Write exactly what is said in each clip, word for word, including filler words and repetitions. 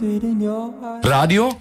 Radio?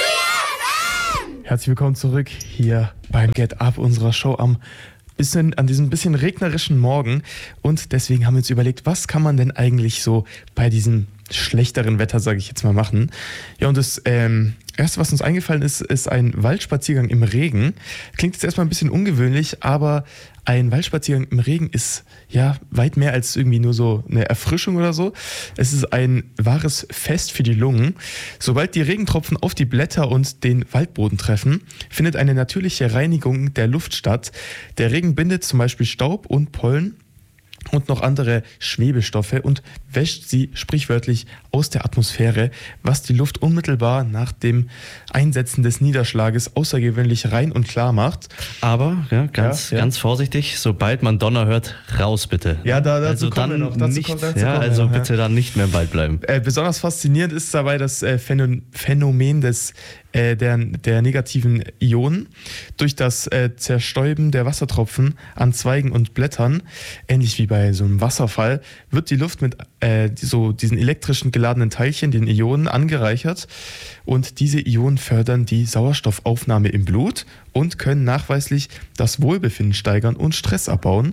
Herzlich willkommen zurück hier beim Get Up, unserer Show am bisschen, an diesem bisschen regnerischen Morgen. Und deswegen haben wir uns überlegt, was kann man denn eigentlich so bei diesem schlechteren Wetter, sage ich jetzt mal, machen. Ja, und das ähm, Erste, was uns eingefallen ist, ist ein Waldspaziergang im Regen. Klingt jetzt erstmal ein bisschen ungewöhnlich, aber ein Waldspaziergang im Regen ist ja weit mehr als irgendwie nur so eine Erfrischung oder so. Es ist ein wahres Fest für die Lungen. Sobald die Regentropfen auf die Blätter und den Waldboden treffen, findet eine natürliche Reinigung der Luft statt. Der Regen bindet zum Beispiel Staub und Pollen und noch andere Schwebestoffe und wäscht sie sprichwörtlich aus der Atmosphäre, was die Luft unmittelbar nach dem Einsetzen des Niederschlages außergewöhnlich rein und klar macht. Aber ja, ganz, ja, ja. ganz vorsichtig, sobald man Donner hört, raus bitte. Ja, da, dazu also kommen dann wir noch. Dazu nicht, kommen, dazu ja, kommen also wir noch, bitte ja. dann nicht mehr im Wald bleiben. Äh, besonders faszinierend ist dabei das äh, Phänomen des äh, der, der negativen Ionen. Durch das äh, Zerstäuben der Wassertropfen an Zweigen und Blättern, ähnlich wie bei so einem Wasserfall, wird die Luft mit äh, so diesen elektrischen geladenen Teilchen, den Ionen, angereichert. Und diese Ionen fördern die Sauerstoffaufnahme im Blut und können nachweislich das Wohlbefinden steigern und Stress abbauen.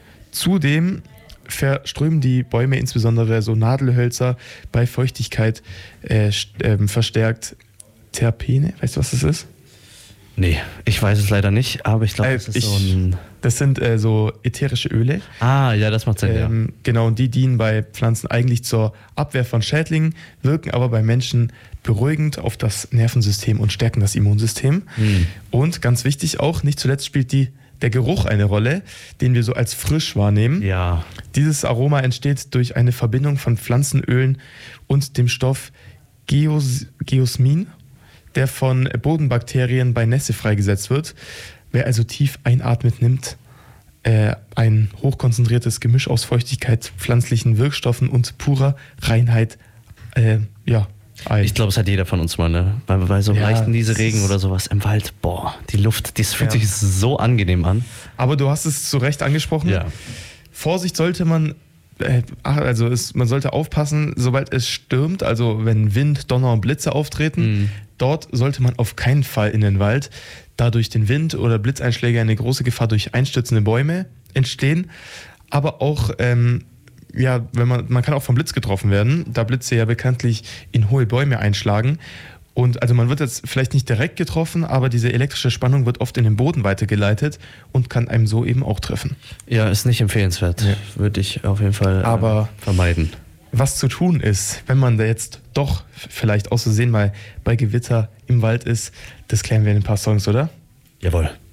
Zudem verströmen die Bäume, insbesondere so Nadelhölzer, bei Feuchtigkeit äh, äh, verstärkt Terpene. Weißt du, was das ist? Nee, ich weiß es leider nicht, aber ich glaube, Äh, das ist ich- so ein... Das sind äh, so ätherische Öle. Ah, ja, das macht Sinn, Ähm, genau, und die dienen bei Pflanzen eigentlich zur Abwehr von Schädlingen, wirken aber bei Menschen beruhigend auf das Nervensystem und stärken das Immunsystem. Hm. Und ganz wichtig auch, nicht zuletzt spielt die, der Geruch eine Rolle, den wir so als frisch wahrnehmen. ja. Ja, Dieses Aroma entsteht durch eine Verbindung von Pflanzenölen und dem Stoff Geos, Geosmin, der von Bodenbakterien bei Nässe freigesetzt wird. Wer also tief einatmet, nimmt äh, ein hochkonzentriertes Gemisch aus Feuchtigkeit, pflanzlichen Wirkstoffen und purer Reinheit äh, ja, ein. ich glaube, es hat jeder von uns mal, ne? Bei, bei so Ja, leichten das Nieselregen ist- oder sowas im Wald, boah, die Luft, das fühlt Ja. sich so angenehm an. Aber du hast es zu Recht angesprochen. Ja. Vorsicht sollte man, äh, ach, also es, man sollte aufpassen, sobald es stürmt, also wenn Wind, Donner und Blitze auftreten, Mhm. dort sollte man auf keinen Fall in den Wald, da durch den Wind oder Blitzeinschläge eine große Gefahr durch einstürzende Bäume entstehen. Aber auch, ähm, ja, wenn man, man kann auch vom Blitz getroffen werden, da Blitze ja bekanntlich in hohe Bäume einschlagen. Und also man wird jetzt vielleicht nicht direkt getroffen, aber diese elektrische Spannung wird oft in den Boden weitergeleitet und kann einem so eben auch treffen. Ja, ist nicht empfehlenswert. Ja. Würde ich auf jeden Fall äh, Aber- vermeiden. Was zu tun ist, wenn man da jetzt doch vielleicht aus Versehen mal bei Gewitter im Wald ist, das klären wir in ein paar Songs, oder? Jawohl.